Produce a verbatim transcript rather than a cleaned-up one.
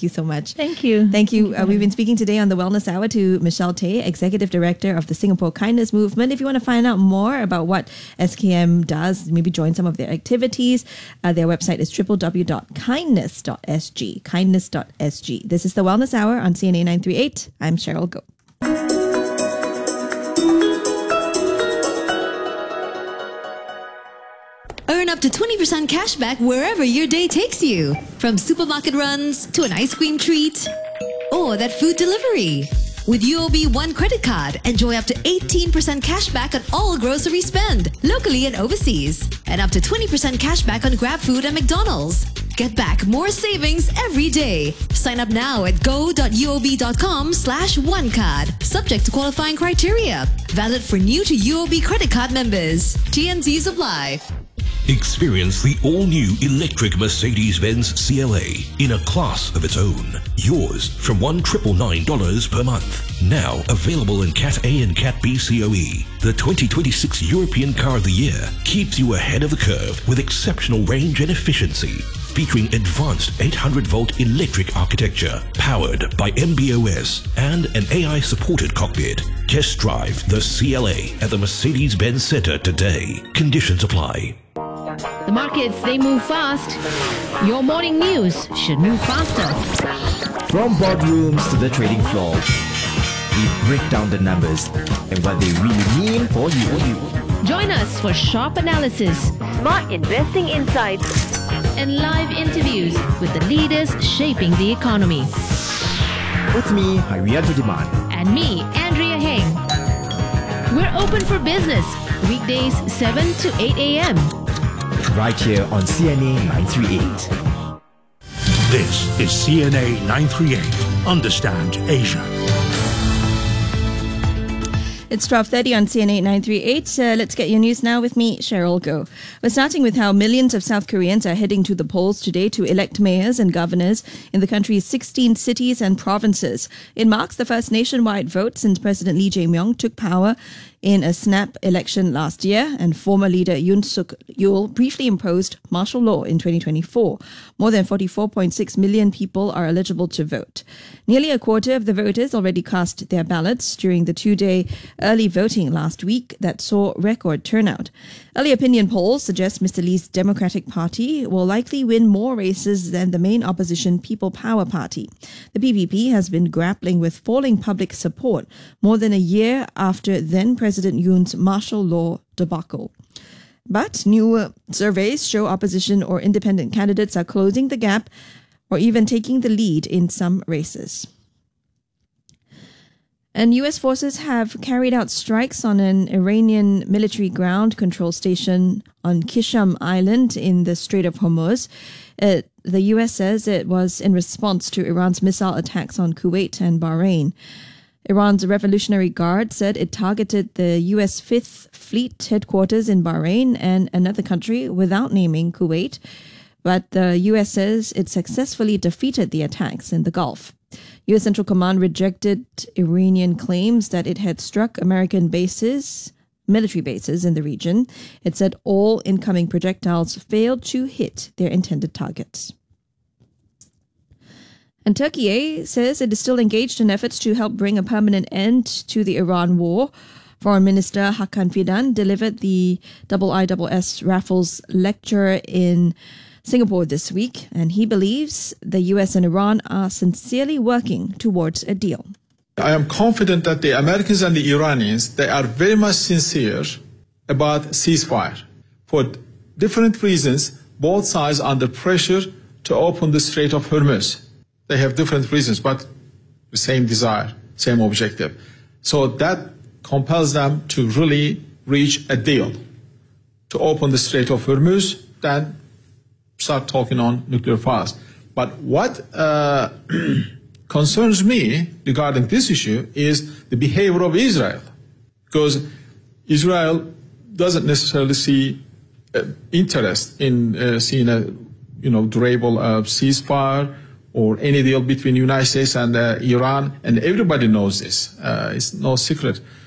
Thank you so much. Thank you. Thank you. Thank you uh, we've been speaking today on the Wellness Hour to Michelle Tay, Executive Director of the Singapore Kindness Movement. If you want to find out more about what S K M does, maybe join some of their activities, uh, their website is w w w dot kindness dot s g. kindness dot s g. This is the Wellness Hour on C N A nine three eight. I'm Cheryl Goh. Earn up to twenty percent cash back wherever your day takes you. From supermarket runs to an ice cream treat or that food delivery. With U O B One credit card, enjoy up to eighteen percent cash back on all grocery spend, locally and overseas. And up to twenty percent cash back on GrabFood and McDonald's. Get back more savings every day. Sign up now at go.uob.com slash one card. Subject to qualifying criteria. Valid for new to U O B credit card members. T N Cs apply. Experience the all-new electric Mercedes-Benz C L A in a class of its own. Yours from one thousand nine hundred ninety-nine dollars per month. Now available in Cat A and Cat B C O E. The twenty twenty-six European Car of the Year keeps you ahead of the curve with exceptional range and efficiency. Featuring advanced eight hundred volt electric architecture, powered by M B O S and an A I-supported cockpit. Test drive the C L A at the Mercedes-Benz Center today. Conditions apply. The markets, they move fast. Your morning news should move faster. From boardrooms to the trading floor, we break down the numbers and what they really mean for you. Join us for sharp analysis, smart investing insights, and live interviews with the leaders shaping the economy. With me, Harianto Diman. And me, Andrea Heng. We're open for business, weekdays seven to eight a.m. right here on C N A nine three eight. This is C N A nine three eight. Understand Asia. It's twelve thirty on C N A nine three eight. Uh, let's get your news now with me, Cheryl Goh. We're starting with how millions of South Koreans are heading to the polls today to elect mayors and governors in the country's sixteen cities and provinces. It marks the first nationwide vote since President Lee Jae-myung took power in a snap election last year, and former leader Yoon Suk-yeol briefly imposed martial law in twenty twenty-four. More than forty-four point six million people are eligible to vote. Nearly a quarter of the voters already cast their ballots during the two-day early voting last week that saw record turnout. Early opinion polls suggest Mister Lee's Democratic Party will likely win more races than the main opposition People Power Party. The P P P has been grappling with falling public support more than a year after then-President President Yoon's martial law debacle. But new surveys show opposition or independent candidates are closing the gap or even taking the lead in some races. And U S forces have carried out strikes on an Iranian military ground control station on Qishm Island in the Strait of Hormuz. It, the U S says it was in response to Iran's missile attacks on Kuwait and Bahrain. Iran's Revolutionary Guard said it targeted the U S Fifth Fleet headquarters in Bahrain and another country without naming Kuwait, but the U S says it successfully defeated the attacks in the Gulf. U S Central Command rejected Iranian claims that it had struck American bases, military bases in the region. It said all incoming projectiles failed to hit their intended targets. And Turkey says it is still engaged in efforts to help bring a permanent end to the Iran war. Foreign Minister Hakan Fidan delivered the I S S Raffles lecture in Singapore this week, and he believes the U S and Iran are sincerely working towards a deal. I am confident that the Americans and the Iranians, they are very much sincere about ceasefire. For different reasons, both sides are under pressure to open the Strait of Hormuz. They have different reasons, but the same desire, same objective. So that compels them to really reach a deal, to open the Strait of Hormuz, then start talking on nuclear files. But what uh, concerns me regarding this issue is the behavior of Israel, because Israel doesn't necessarily see uh, interest in uh, seeing a you know durable uh, ceasefire or any deal between the United States and uh, Iran, and everybody knows this. Uh, it's no secret.